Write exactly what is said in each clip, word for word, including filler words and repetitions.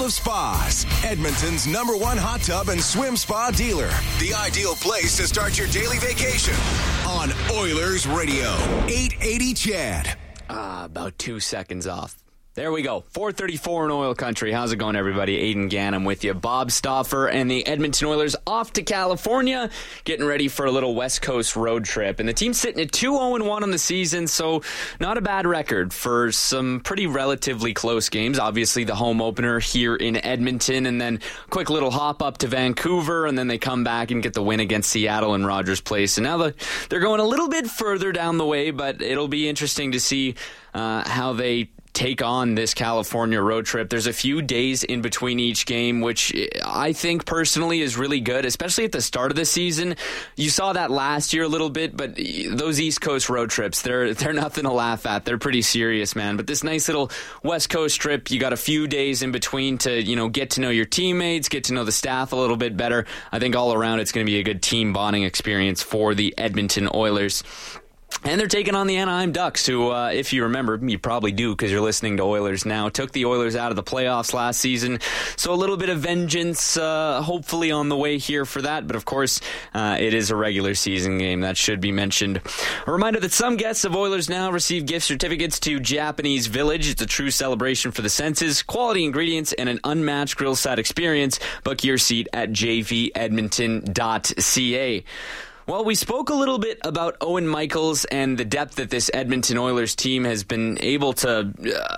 of Spas, Edmonton's number one hot tub and swim spa dealer. The ideal place to start your daily vacation on Oilers Radio, eight eighty C H E D. Ah, about two seconds off. There we go. four thirty-four in Oil Country. How's it going, everybody? Aiden Gannon with you. Bob Stauffer and the Edmonton Oilers off to California, getting ready for a little West Coast road trip. And the team's sitting at two oh one on the season, so not a bad record for some pretty relatively close games. Obviously, the home opener here in Edmonton, and then quick little hop up to Vancouver, and then they come back and get the win against Seattle in Rogers Place. And now the, they're going a little bit further down the way, but it'll be interesting to see uh, how they take on this California road trip. There's a few days in between each game, which I think personally is really good, especially at the start of the season. You saw that last year a little bit, but those East Coast road trips, they're they're nothing to laugh at. They're pretty serious, man. But this nice little West Coast trip, you got a few days in between to, you know, get to know your teammates, get to know the staff a little bit better. I think all around it's going to be a good team bonding experience for the Edmonton Oilers. And they're taking on the Anaheim Ducks, who, uh, if you remember, you probably do because you're listening to Oilers Now, took the Oilers out of the playoffs last season. So a little bit of vengeance, uh, hopefully on the way here for that. But of course, uh, it is a regular season game. That should be mentioned. A reminder that some guests of Oilers Now receive gift certificates to Japanese Village. It's a true celebration for the senses, quality ingredients, and an unmatched grill side experience. Book your seat at j v edmonton dot c a. Well, we spoke a little bit about Owen Michaels and the depth that this Edmonton Oilers team has been able to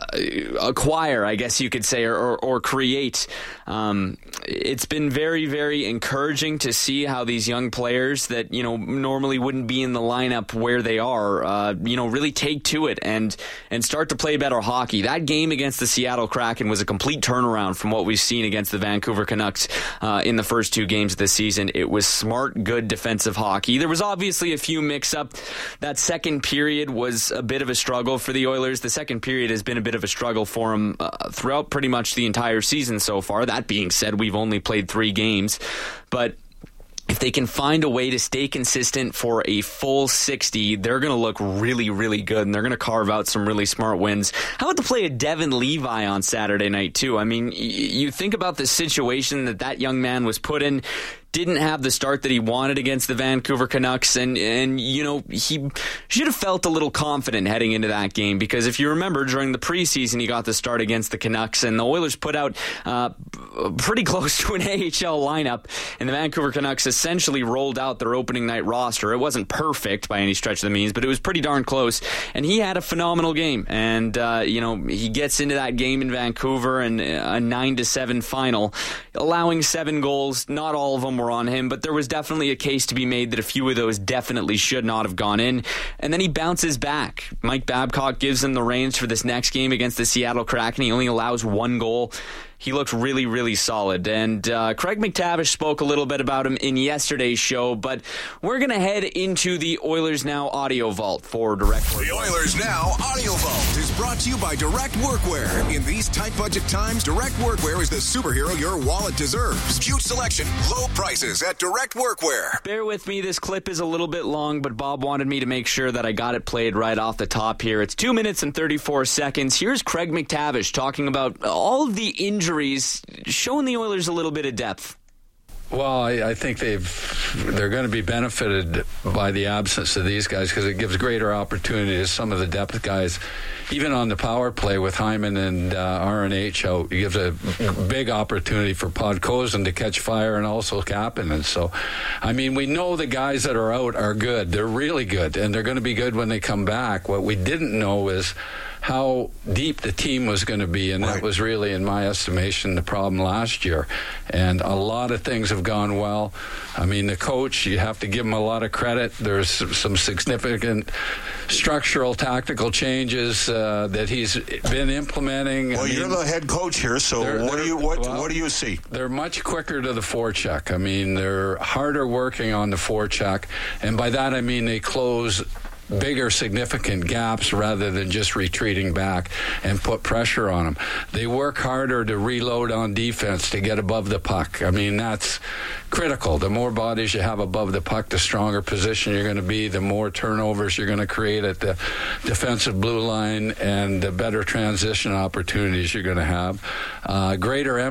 uh, acquire, I guess you could say, or, or, or create. Um, it's been very, very encouraging to see how these young players that, you know, normally wouldn't be in the lineup where they are, uh, you know, really take to it and, and start to play better hockey. That game against the Seattle Kraken was a complete turnaround from what we've seen against the Vancouver Canucks uh, in the first two games of the season. It was smart, good defensive hockey. There was obviously a few mix-up. That second period was a bit of a struggle for the Oilers. The second period has been a bit of a struggle for them uh, throughout pretty much the entire season so far. That being said, we've only played three games. But if they can find a way to stay consistent for a full sixty, they're going to look really, really good, and they're going to carve out some really smart wins. How about to play a Devin Levi on Saturday night, too? I mean, y- you think about the situation that that young man was put in. Didn't have the start that he wanted against the Vancouver Canucks, and, and you know, he should have felt a little confident heading into that game, because if you remember, during the preseason, he got the start against the Canucks, and the Oilers put out uh, pretty close to an A H L lineup, and the Vancouver Canucks essentially rolled out their opening night roster. It wasn't perfect by any stretch of the means, but it was pretty darn close, and he had a phenomenal game, and, uh, you know, he gets into that game in Vancouver, and a nine to seven final, allowing seven goals. Not all of them were on him, but there was definitely a case to be made that a few of those definitely should not have gone in. And then he bounces back. Mike Babcock gives him the reins for this next game against the Seattle Kraken. He only allows one goal. He looked really, really solid. And uh, Craig MacTavish spoke a little bit about him in yesterday's show, but we're going to head into the Oilers Now audio vault for Direct Workwear. The Oilers Now audio vault is brought to you by Direct Workwear. In these tight budget times, Direct Workwear is the superhero your wallet deserves. Huge selection, low prices at Direct Workwear. Bear with me, this clip is a little bit long, but Bob wanted me to make sure that I got it played right off the top here. It's two minutes and thirty-four seconds. Here's Craig MacTavish talking about all of the injuries, showing the Oilers a little bit of depth. Well, I, I think they've they're going to be benefited by the absence of these guys, because it gives greater opportunity to some of the depth guys. Even on the power play with Hyman and uh, R N H out, it gives a big opportunity for Podkolzin to catch fire, and also Kapanen. So, I mean, we know the guys that are out are good. They're really good, and they're going to be good when they come back. What we didn't know is how deep the team was going to be, and right. That was really, in my estimation, the problem last year. And a lot of things have gone well. I mean, the coach, you have to give him a lot of credit. There's some significant structural, tactical changes uh, that he's been implementing. Well, I mean, you're the head coach here, so they're, what they're, do you what well, what do you see? They're much quicker to the forecheck. I mean, they're harder working on the forecheck, and by that I mean they close bigger, significant gaps rather than just retreating back and put pressure on them. They work harder to reload on defense to get above the puck. I mean, that's critical. The more bodies you have above the puck, the stronger position you're going to be, the more turnovers you're going to create at the defensive blue line, and the better transition opportunities you're going to have. Uh, greater